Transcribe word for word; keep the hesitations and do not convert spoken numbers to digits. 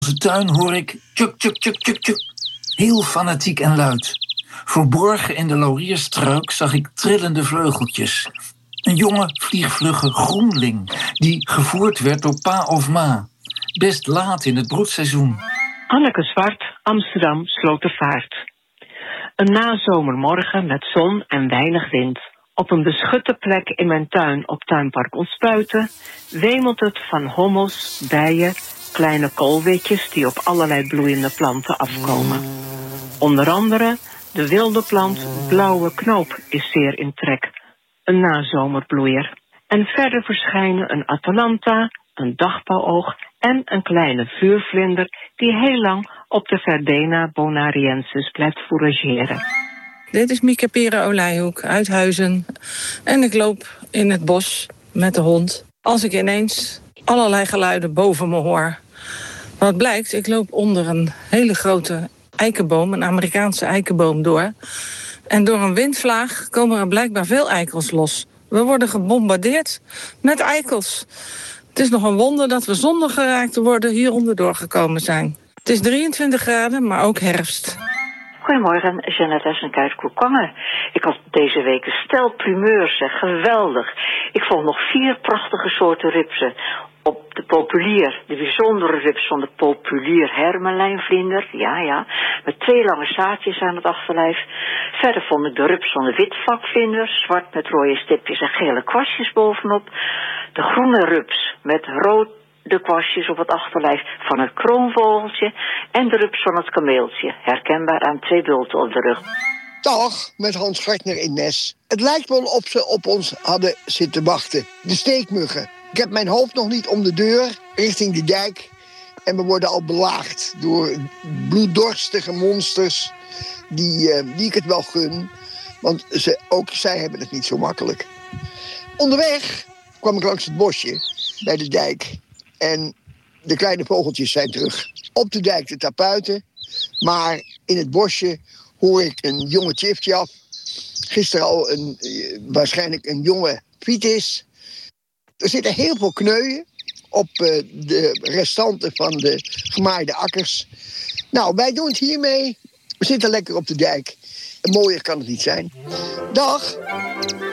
onze tuin hoor ik tjuk, tjuk, tjuk, tjuk, tjuk. Heel fanatiek en luid. Verborgen in de laurierstruik zag ik trillende vleugeltjes. Een jonge, vliegvlugge groenling die gevoerd werd door pa of ma. Best laat in het broedseizoen. Anneke Zwart, Amsterdam, Slotervaart. Een nazomermorgen met zon en weinig wind. Op een beschutte plek in mijn tuin op Tuinpark Ontspuiten wemelt het van hommels, bijen, kleine koolwitjes die op allerlei bloeiende planten afkomen. Onder andere de wilde plant blauwe knoop is zeer in trek, een nazomerbloeier. En verder verschijnen een atalanta, een dagpauwoog en een kleine vuurvlinder die heel lang op de Verdena bonariensis blijft fourageren. Dit is Mieke Pere Olijhoek uit Huizen. En ik loop in het bos met de hond. Als ik ineens allerlei geluiden boven me hoor. Wat blijkt, ik loop onder een hele grote eikenboom, een Amerikaanse eikenboom door. En door een windvlaag komen er blijkbaar veel eikels los. We worden gebombardeerd met eikels. Het is nog een wonder dat we zonder geraakt te worden hier onderdoor gekomen zijn. Het is drieëntwintig graden, maar ook herfst. Goedemorgen, Jeannette Essenk uit Koekangen. Ik had deze week een stel primeurs, zeg, geweldig. Ik vond nog vier prachtige soorten rupsen. Op de populier, de bijzondere rups van de populier hermelijnvlinder, ja ja, met twee lange zaadjes aan het achterlijf. Verder vond ik de rups van de witvlakvlinder, zwart met rode stipjes en gele kwastjes bovenop. De groene rups met rood de kwastjes op het achterlijf van het kroonvogeltje en de rups van het kameeltje, herkenbaar aan twee bulten op de rug. Dag, met Hans Gartner in Nes. Het lijkt wel of ze op ons hadden zitten wachten. De steekmuggen. Ik heb mijn hoofd nog niet om de deur richting de dijk en we worden al belaagd door bloeddorstige monsters die, uh, die ik het wel gun, want ze, ook zij hebben het niet zo makkelijk. Onderweg kwam ik langs het bosje bij de dijk en de kleine vogeltjes zijn terug. Op de dijk de tapuiten, maar in het bosje hoor ik een jonge tjiftjaf. Gisteren al een, waarschijnlijk een jonge pietis. Er zitten heel veel kneuien op uh, de restanten van de gemaaide akkers. Nou, wij doen het hiermee. We zitten lekker op de dijk. En mooier kan het niet zijn. Dag!